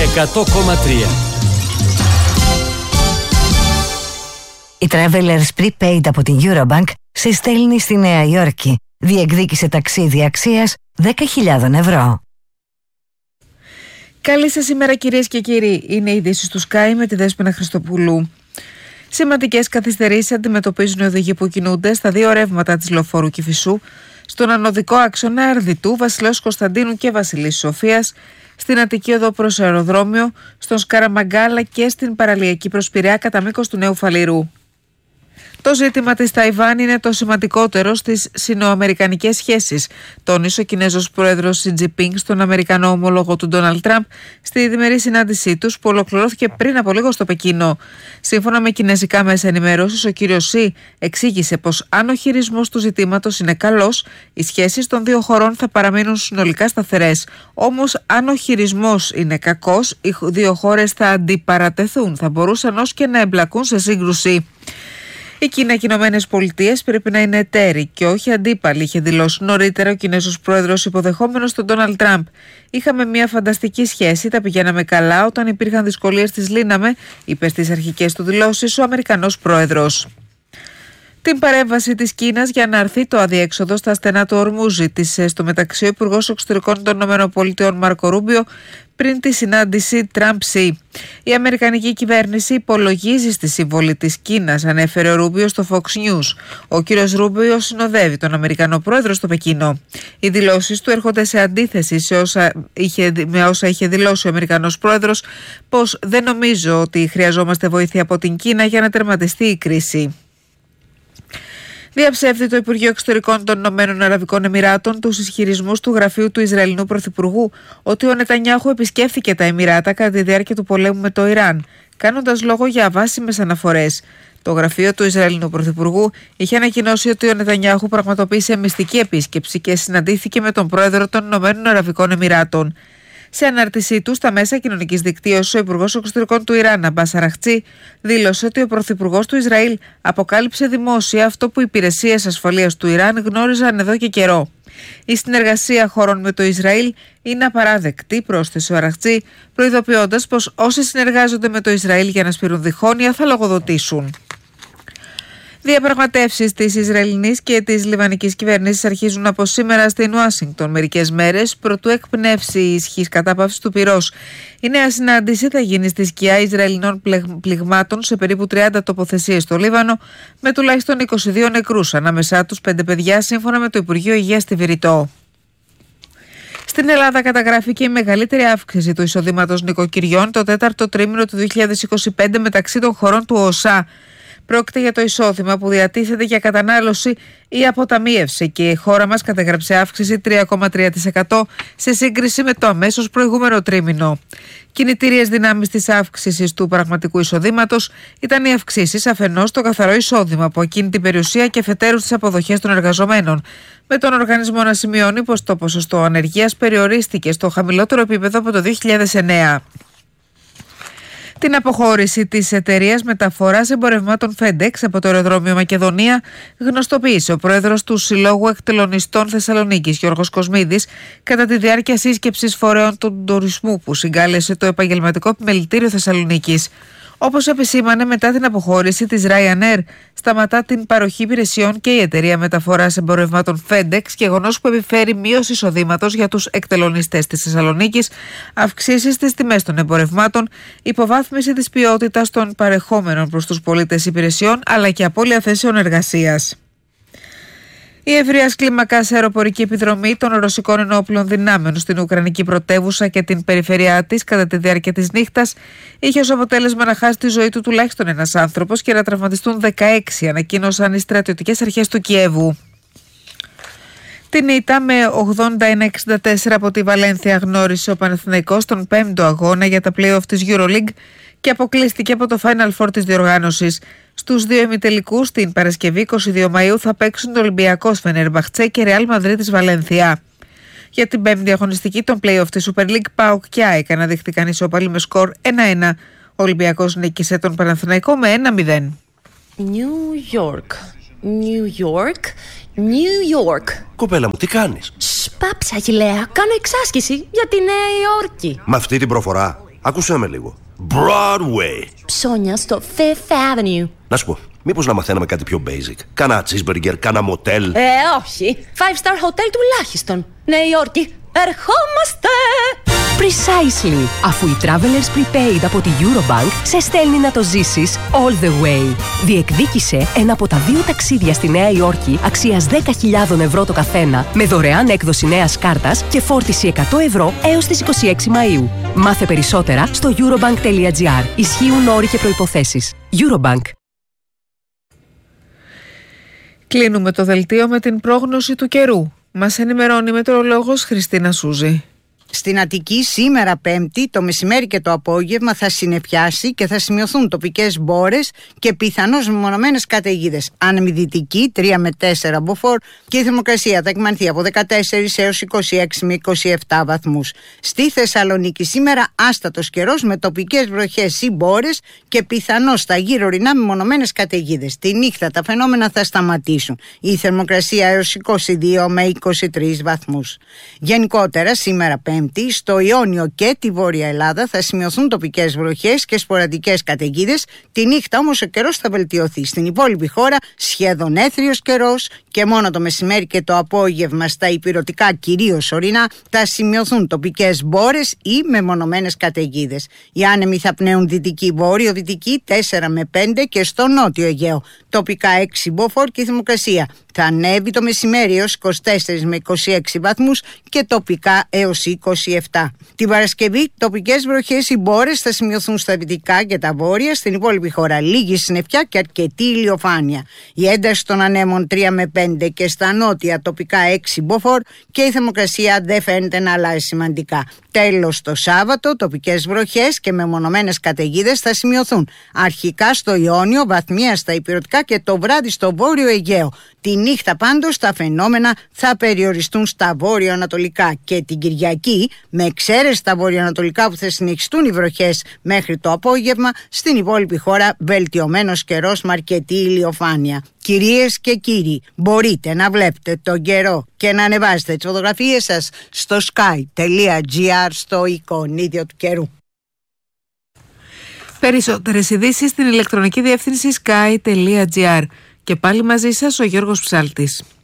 100,3. Η Travelers Prepaid από την Eurobank σε στέλνει στη Νέα Υόρκη. Διεκδίκησε ταξίδι αξίας 10.000 ευρώ. Καλή σας ημέρα κυρίες και κύριοι. Είναι οι ειδήσεις του Sky με τη Δέσποινα Χριστοπούλου. Σημαντικές καθυστερήσεις αντιμετωπίζουν οι οδηγοί που κινούνται στα δύο ρεύματα της λεωφόρου Κηφισού, στον ανωδικό άξονα Αρδιτού, Βασιλέως Κωνσταντίνου και Βασιλής Σοφίας, στην Αττική Οδό προς αεροδρόμιο, στον Σκαραμαγκάλα και στην παραλιακή προς Πειραιά κατά μήκος του Νέου Φαλήρου. Το ζήτημα της Ταϊβάν είναι το σημαντικότερο στις σινοαμερικανικές σχέσεις, τόνισε ο Κινέζος πρόεδρος Σι Τζινπίνγκ στον Αμερικανό ομόλογο του Ντόναλντ Τραμπ στη διμερή συνάντησή τους που ολοκληρώθηκε πριν από λίγο στο Πεκίνο. Σύμφωνα με κινέζικα μέσα ενημέρωσης, ο κύριος Σι εξήγησε πως αν ο χειρισμός του ζητήματος είναι καλός, οι σχέσεις των δύο χωρών θα παραμείνουν συνολικά σταθερές. Όμως, αν ο χειρισμός είναι κακός, οι δύο χώρες θα αντιπαρατεθούν, θα μπορούσαν ως και να εμπλακούν σε σύγκρουση. Η Κίνα και οι Ηνωμένες Πολιτείες πρέπει να είναι εταίροι και όχι αντίπαλοι, είχε δηλώσει νωρίτερα ο Κινέζος πρόεδρος υποδεχόμενος τον Ντόναλντ Τραμπ. Είχαμε μια φανταστική σχέση, τα πηγαίναμε καλά, όταν υπήρχαν δυσκολίες τις λύναμε, είπε στις αρχικές του δηλώσεις ο Αμερικανός πρόεδρος. Την παρέμβαση της Κίνας για να αρθεί το αδιέξοδο στα στενά του Ορμούζ ζήτησε στο μεταξύ ο Υπουργός Εξωτερικών των ΗΠΑ Μάρκο Ρούμπιο πριν τη συνάντηση Τραμπ-Σι. Η Αμερικανική κυβέρνηση υπολογίζει στη συμβολή της Κίνας, ανέφερε ο Ρούμπιο στο Fox News. Ο κύριος Ρούμπιο συνοδεύει τον Αμερικανό πρόεδρο στο Πεκίνο. Οι δηλώσεις του έρχονται σε αντίθεση με όσα είχε δηλώσει ο Αμερικανός πρόεδρος, πως δεν νομίζω ότι χρειαζόμαστε βοήθεια από την Κίνα για να τερματιστεί η κρίση. Διαψεύδει το Υπουργείο Εξωτερικών των Ηνωμένων Αραβικών Εμιράτων τους ισχυρισμούς του γραφείου του Ισραηλινού Πρωθυπουργού ότι ο Νετανιάχου επισκέφθηκε τα Εμιράτα κατά τη διάρκεια του πολέμου με το Ιράν, κάνοντας λόγο για αβάσιμες αναφορές. Το γραφείο του Ισραηλινού Πρωθυπουργού είχε ανακοινώσει ότι ο Νετανιάχου πραγματοποίησε μυστική επίσκεψη και συναντήθηκε με τον πρόεδρο των Ηνωμένων Αραβικών Εμιράτων. Σε ανάρτησή του στα μέσα κοινωνικής δικτύωσης, ο Υπουργός Εξωτερικών του Ιράν, Αμπάς Αραχτσί, δήλωσε ότι ο Πρωθυπουργός του Ισραήλ αποκάλυψε δημόσια αυτό που οι υπηρεσίες ασφαλείας του Ιράν γνώριζαν εδώ και καιρό. Η συνεργασία χωρών με το Ισραήλ είναι απαράδεκτη, πρόσθεσε ο Αραχτσί, προειδοποιώντας πως όσοι συνεργάζονται με το Ισραήλ για να σπειρούν διχόνοια θα λογοδοτήσουν. Διαπραγματεύσεις της Ισραηλινής και της Λιβανικής κυβέρνησης αρχίζουν από σήμερα στην Ουάσιγκτον μερικές μέρες προτού εκπνεύσει η ισχύς κατάπαυση του πυρός. Η νέα συνάντηση θα γίνει στη σκιά Ισραηλινών πληγμάτων σε περίπου 30 τοποθεσίες στο Λίβανο, με τουλάχιστον 22 νεκρούς, ανάμεσά τους 5 παιδιά, σύμφωνα με το Υπουργείο Υγείας στη Βηρητό. Στην Ελλάδα καταγράφηκε η μεγαλύτερη αύξηση του εισοδήματος νοικοκυριών το τέταρτο τρίμηνο του 2025 μεταξύ των χωρών του ΟΣΑ. Πρόκειται για το εισόδημα που διατίθεται για κατανάλωση ή αποταμίευση και η χώρα μας καταγράψε αύξηση 3,3% σε σύγκριση με το αμέσως προηγούμενο τρίμηνο. Κινητήριες δυνάμεις της αύξησης του πραγματικού εισοδήματος ήταν οι αυξήσεις αφενός στο καθαρό εισόδημα από εκείνη την περιουσία και αφετέρου στις αποδοχές των εργαζομένων, με τον οργανισμό να σημειώνει πως το ποσοστό ανεργίας περιορίστηκε στο χαμηλότερο επίπεδο από το 2009. Την αποχώρηση της εταιρείας μεταφοράς εμπορευμάτων FedEx από το αεροδρόμιο Μακεδονία γνωστοποίησε ο πρόεδρος του Συλλόγου Εκτελωνιστών Θεσσαλονίκης, Γιώργος Κοσμίδης, κατά τη διάρκεια σύσκεψης φορέων του τουρισμού που συγκάλεσε το Επαγγελματικό Επιμελητήριο Θεσσαλονίκης. Όπως επισήμανε, μετά την αποχώρηση της Ryanair, σταματά την παροχή υπηρεσιών και η εταιρεία μεταφοράς εμπορευμάτων FedEx, γεγονός που επιφέρει μείωση εισοδήματος για τους εκτελωνιστές της Θεσσαλονίκης, αυξήσεις στις τιμές των εμπορευμάτων, υποβάθμιση της ποιότητας των παρεχόμενων προς τους πολίτες υπηρεσιών, αλλά και απώλεια θέσεων εργασίας. Η ευρείας κλίμακας αεροπορική επιδρομή των ρωσικών ενόπλων δυνάμεων στην Ουκρανική πρωτεύουσα και την περιφέρειά της κατά τη διάρκεια της νύχτας είχε ως αποτέλεσμα να χάσει τη ζωή του τουλάχιστον ένας άνθρωπος και να τραυματιστούν 16, ανακοίνωσαν οι στρατιωτικές αρχές του Κιέβου. Την ήττα με 81-64 από τη Βαλένθια γνώρισε ο Παναθηναϊκός στον 5ο αγώνα για τα play-off της EuroLeague και αποκλείστηκε από το Final Four της διοργάνωσης. Στους δύο ημιτελικούς την Παρασκευή 22 Μαΐου θα παίξουν το Ολυμπιακός Φενερμπαχτσέ και Ρεάλ Μαδρίτης Βαλένθια. Για την 5η αγωνιστική των play-off της Super League, ΠΑΟΚ και ΑΕΚ αναδείχθηκαν ισόπαλοι με σκορ 1-1. Ο Ολυμπιακός νίκησε τον Παναθηναϊκό με 1-0. New York, New York, New York. Κοπέλα μου, τι κάνεις? Πάψα, Αχιλλέα, κάνω εξάσκηση για τη Νέα Υόρκη. Με αυτή την προφορά? Άκουσέ με λίγο. Broadway. Ψώνια στο Fifth Avenue. Να σου πω, μήπως να μαθαίναμε κάτι πιο basic? Κάνα cheeseburger, κάνα μοτέλ. Όχι. 5-star hotel τουλάχιστον. Νέα Υόρκη. Ερχόμαστε! Precisely. Αφού η Travelers Prepaid από τη Eurobank σε στέλνει να το ζήσεις all the way. Διεκδίκησε ένα από τα 2 ταξίδια στη Νέα Υόρκη αξίας 10.000 ευρώ το καθένα, με δωρεάν έκδοση νέας κάρτας και φόρτιση 100 ευρώ έως τις 26 Μαΐου. Μάθε περισσότερα στο eurobank.gr. Ισχύουν όροι και προϋποθέσεις. Eurobank. Κλείνουμε το δελτίο με την πρόγνωση του καιρού. Μας ενημερώνει η μετεωρολόγος Χριστίνα Σούζη. Στην Αττική σήμερα Πέμπτη, το μεσημέρι και το απόγευμα θα συννεφιάσει και θα σημειωθούν τοπικές μπόρες και πιθανώς μεμονωμένες καταιγίδες. Άνεμη δυτική 3 με 4 μποφόρ και η θερμοκρασία θα εκμανθεί από 14 έως 26 με 27 βαθμούς. Στη Θεσσαλονίκη σήμερα άστατος καιρός με τοπικές βροχές ή μπόρες και πιθανώς στα γύρω ορεινά μεμονωμένες καταιγίδες. Τη νύχτα τα φαινόμενα θα σταματήσουν. Η θερμοκρασία έως 22 με 23 βαθμούς. Γενικότερα σήμερα Πέμπτη, στο Ιόνιο και τη Βόρεια Ελλάδα θα σημειωθούν τοπικές βροχές και σποραδικές καταιγίδες. Τη νύχτα όμως ο καιρός θα βελτιωθεί. Στην υπόλοιπη χώρα σχεδόν έθριος καιρός και μόνο το μεσημέρι και το απόγευμα στα ηπειρωτικά κυρίως ορεινά θα σημειωθούν τοπικές μπόρες ή μεμονωμένες καταιγίδες. Οι άνεμοι θα πνέουν δυτική βόρειο-δυτική 4 με 5 και στο νότιο Αιγαίο τοπικά 6 μποφόρ και η θερμοκρασία θα ανέβει το μεσημέρι έως 24 με 26 βαθμούς και τοπικά έως 27. Την Παρασκευή τοπικές βροχές ή μπόρες θα σημειωθούν στα δυτικά και τα βόρεια, στην υπόλοιπη χώρα λίγη συννεφιά και αρκετή ηλιοφάνεια. Η ένταση των ανέμων 3 με 5 και στα νότια τοπικά 6 μποφόρ και η θερμοκρασία δεν φαίνεται να αλλάζει σημαντικά. Τέλος το Σάββατο τοπικές βροχές και μεμονωμένες καταιγίδες θα σημειωθούν αρχικά στο Ιόνιο, βαθμία στα ηπειρωτικά και το βράδυ στο βόρειο Αιγαίο. Τη νύχτα πάντως τα φαινόμενα θα περιοριστούν στα βόρειο-ανατολικά και την Κυριακή, με εξαίρεση τα βόρειο-ανατολικά που θα συνεχιστούν οι βροχές μέχρι το απόγευμα, στην υπόλοιπη χώρα βελτιωμένος καιρός με αρκετή ηλιοφάνεια. Κυρίες και κύριοι, μπορείτε να βλέπετε τον καιρό και να ανεβάζετε τις φωτογραφίες σας στο sky.gr στο εικονίδιο του καιρού. Περισσότερες ειδήσεις στην ηλεκτρονική διεύθυνση sky.gr. Και πάλι μαζί σας ο Γιώργος Ψάλτης.